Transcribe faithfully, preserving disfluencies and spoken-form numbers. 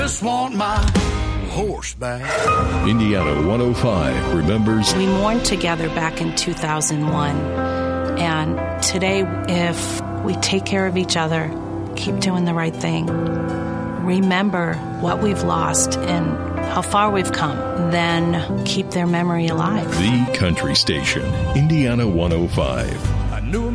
Just want my horse back. Indiana one oh five remembers. We mourned together back in two thousand one. And today, if we take care of each other, keep doing the right thing, remember what we've lost and how far we've come, then keep their memory alive. The Country Station, Indiana one oh five.